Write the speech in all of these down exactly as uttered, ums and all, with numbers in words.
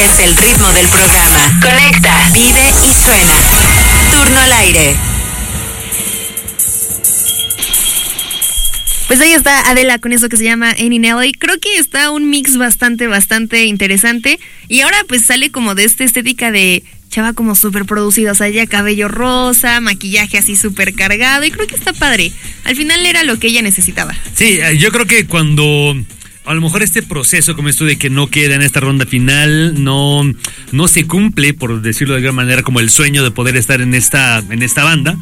es el ritmo del programa. Conecta, vive y suena. Turno al aire. Pues ahí está Adela con eso que se llama Annie Nelly. Creo que está un mix bastante, bastante interesante. Y ahora pues sale como de esta estética de chava como súper producida. O sea, ya cabello rosa, maquillaje así súper cargado. Y creo que está padre. Al final era lo que ella necesitaba. Sí, yo creo que cuando... a lo mejor este proceso como esto de que no queda en esta ronda final no, no se cumple, por decirlo de alguna manera, como el sueño de poder estar en esta, en esta banda.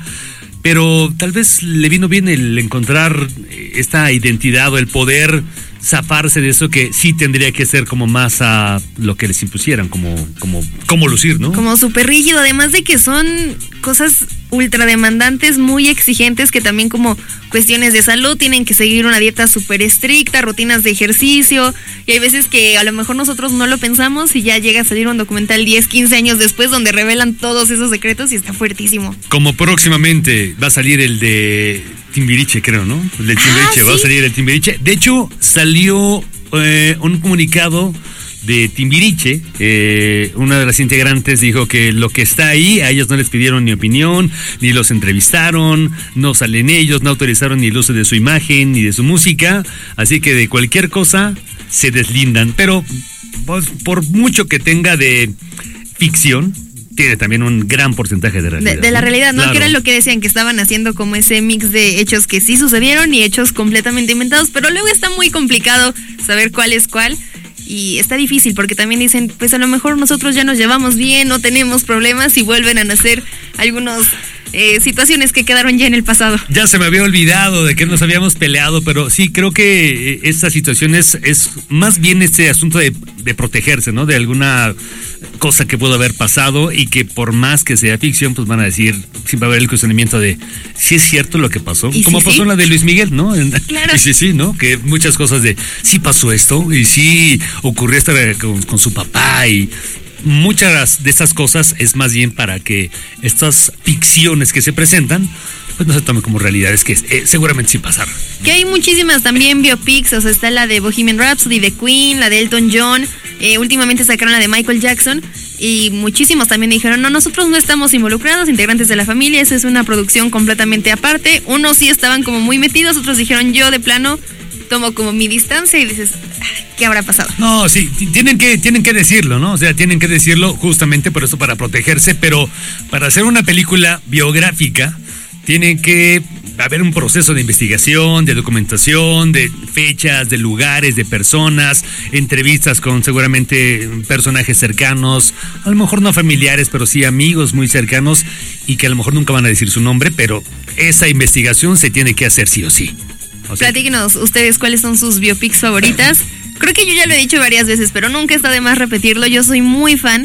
Pero tal vez le vino bien el encontrar esta identidad o el poder zafarse de eso que sí tendría que ser como más a lo que les impusieran, como, como, como lucir, ¿no? Como súper rígido, además de que son cosas ultra demandantes, muy exigentes, que también como cuestiones de salud tienen que seguir una dieta súper estricta, rutinas de ejercicio, y hay veces que a lo mejor nosotros no lo pensamos y ya llega a salir un documental diez, quince años después donde revelan todos esos secretos y está fuertísimo. Como próximamente va a salir el de Timbiriche, creo, ¿no? El de Timbiriche, ah, va ¿sí? a salir el Timbiriche. De hecho, salió eh, un comunicado de Timbiriche. Eh, una de las integrantes dijo que lo que está ahí, a ellos no les pidieron ni opinión, ni los entrevistaron, no salen ellos, no autorizaron ni el uso de su imagen, ni de su música, así que de cualquier cosa se deslindan. Pero pues, por mucho que tenga de ficción, tiene también un gran porcentaje de realidad. De, de la ¿no? realidad, ¿no? Claro. Que era lo que decían, que estaban haciendo como ese mix de hechos que sí sucedieron y hechos completamente inventados, pero luego está muy complicado saber cuál es cuál. Y está difícil porque también dicen, pues a lo mejor nosotros ya nos llevamos bien, no tenemos problemas y vuelven a nacer algunos eh, situaciones que quedaron ya en el pasado. Ya se me había olvidado de que nos habíamos peleado, pero sí, creo que esta situación es, es más bien este asunto de, de protegerse, ¿no? De alguna cosa que pudo haber pasado y que por más que sea ficción, pues van a decir, siempre va a haber el cuestionamiento de si es cierto lo que pasó, como sí, pasó sí? en la de Luis Miguel, ¿no? Claro. Y sí, sí, ¿no? Que muchas cosas de sí pasó esto y sí ocurrió esto con, con su papá y muchas de esas cosas es más bien para que estas ficciones que se presentan pues no se tomen como realidades que eh, seguramente sí pasaron, ¿no? Que hay muchísimas también biopics, o sea, está la de Bohemian Rhapsody, de Queen, la de Elton John, eh, últimamente sacaron la de Michael Jackson y muchísimos también dijeron, no, nosotros no estamos involucrados, integrantes de la familia, esa es una producción completamente aparte. Unos sí estaban como muy metidos, otros dijeron, yo de plano tomo como mi distancia y dices, ¿qué habrá pasado? No, sí, tienen que, tienen que decirlo, ¿no? O sea, tienen que decirlo justamente por eso, para protegerse, pero para hacer una película biográfica tienen que haber un proceso de investigación, de documentación, de fechas, de lugares, de personas, entrevistas con seguramente personajes cercanos, a lo mejor no familiares, pero sí amigos muy cercanos y que a lo mejor nunca van a decir su nombre, pero esa investigación se tiene que hacer sí o sí. O sea, platíquenos ustedes cuáles son sus biopics favoritas. Creo que yo ya lo he dicho varias veces, pero nunca está de más repetirlo. Yo soy muy fan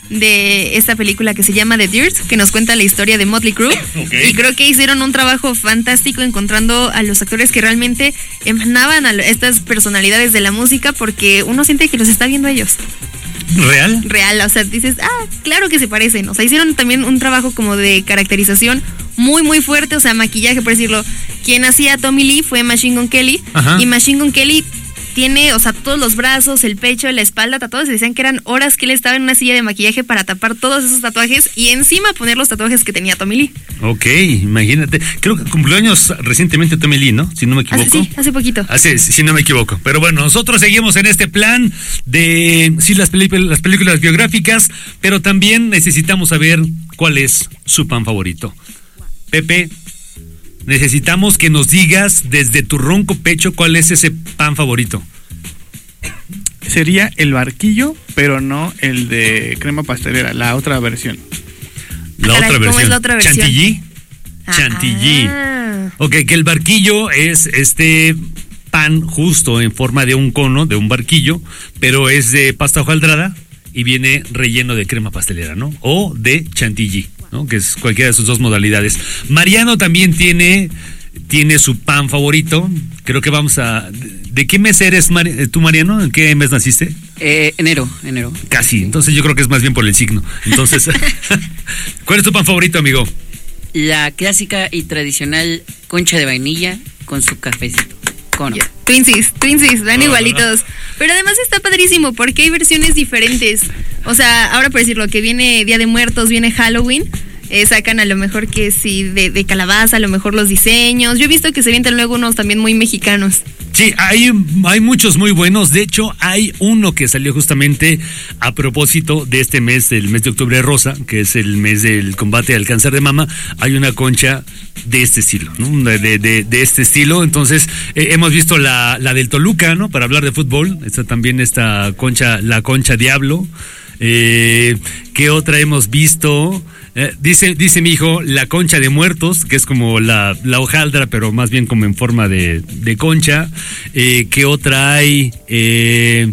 de esta película que se llama The Dirt, que nos cuenta la historia de Motley Crue. Okay. Y creo que hicieron un trabajo fantástico encontrando a los actores que realmente emanaban a estas personalidades de la música, porque uno siente que los está viendo a ellos. ¿Real? Real, o sea, dices, ah, claro que se parecen. O sea, hicieron también un trabajo como de caracterización muy, muy fuerte, o sea, maquillaje, por decirlo. Quien hacía a Tommy Lee fue Machine Gun Kelly. Ajá. Y Machine Gun Kelly tiene, o sea, todos los brazos, el pecho, la espalda tatuados. Se decían que eran horas que él estaba en una silla de maquillaje para tapar todos esos tatuajes y encima poner los tatuajes que tenía Tommy Lee. Ok, imagínate. Creo que cumplió años recientemente Tommy Lee, ¿no? Si no me equivoco. Hace, sí, hace poquito. Hace, si no me equivoco. Pero bueno, nosotros seguimos en este plan de, sí, las, películas, las películas biográficas, pero también necesitamos saber cuál es su pan favorito. Pepe, necesitamos que nos digas desde tu ronco pecho cuál es ese pan favorito. Sería el barquillo, pero no el de crema pastelera, la otra versión. La Caray, otra versión. ¿cómo es la otra versión? Chantilly. Ah. Chantilly. Ok, que el barquillo es este pan justo en forma de un cono, de un barquillo, pero es de pasta hojaldrada y viene relleno de crema pastelera, ¿no? O de chantilly, ¿no? Que es cualquiera de sus dos modalidades. Mariano también tiene, tiene su pan favorito. Creo que vamos a... ¿De qué mes eres Mar- tú, Mariano? ¿En qué mes naciste? Eh, enero, enero. Casi, entonces yo creo que es más bien por el signo. Entonces, ¿cuál es tu pan favorito, amigo? La clásica y tradicional concha de vainilla con su cafecito. ¿Cómo no? Twinsies, Twinsies, dan No, igualitos. Pero además está padrísimo porque hay versiones diferentes. O sea, ahora por decirlo, que viene Día de Muertos, viene Halloween. Eh, sacan a lo mejor que sí de, de calabaza, a lo mejor los diseños. Yo he visto que se vienen luego unos también muy mexicanos. Sí, hay, hay muchos muy buenos. De hecho, hay uno que salió justamente a propósito de este mes, el mes de octubre rosa, que es el mes del combate al cáncer de mama. Hay una concha de este estilo, ¿no? De, de, de este estilo. Entonces, eh, hemos visto la, la del Toluca, ¿no? Para hablar de fútbol. Está también esta concha, la concha Diablo. Eh, ¿Qué otra hemos visto? Eh, dice, dice mi hijo, la concha de muertos, que es como la, la hojaldra, pero más bien como en forma de, de concha. Eh, ¿Qué otra hay? Eh,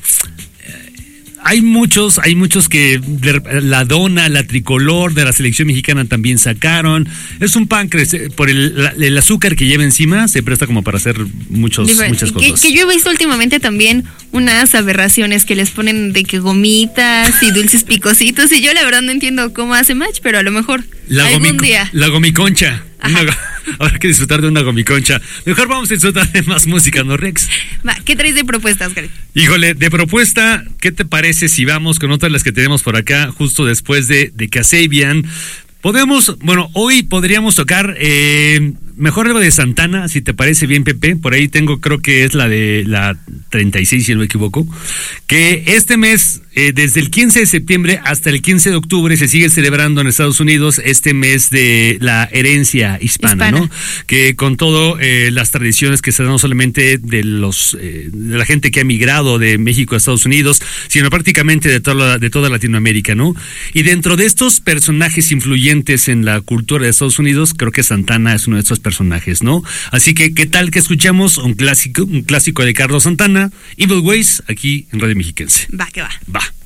hay muchos, hay muchos que de, la dona, la tricolor de la selección mexicana también sacaron. Es un pan que por el, la, el azúcar que lleva encima se presta como para hacer muchos, muchas cosas. Que, que yo he visto últimamente también unas aberraciones que les ponen de que gomitas y dulces picositos, y yo la verdad no entiendo cómo hace match, pero a lo mejor la algún gomico, día. La gomiconcha. Una, habrá que disfrutar de una gomiconcha. Mejor vamos a disfrutar de más música, ¿no, Rex? Va, ¿qué traes de propuestas, Gary? Híjole, de propuesta, ¿qué te parece si vamos con otras de las que tenemos por acá, justo después de, de Kasabian? Podemos, bueno, hoy podríamos tocar eh, mejor algo de Santana, si te parece bien, Pepe. Por ahí tengo, creo que es la de la treinta y seis, si no me equivoco. Que este mes, eh, desde el quince de septiembre hasta el quince de octubre, se sigue celebrando en Estados Unidos este mes de la herencia hispana, hispana. ¿no? Que con todo eh, las tradiciones que se dan no solamente de los eh, de la gente que ha migrado de México a Estados Unidos, sino prácticamente de toda, de toda Latinoamérica, ¿no? Y dentro de estos personajes influyentes en la cultura de Estados Unidos, creo que Santana es uno de estos personajes, ¿no? Así que, ¿qué tal que escuchamos un clásico, un clásico de Carlos Santana, Evil Ways, aquí en Radio Mexiquense? Va, que va. Va.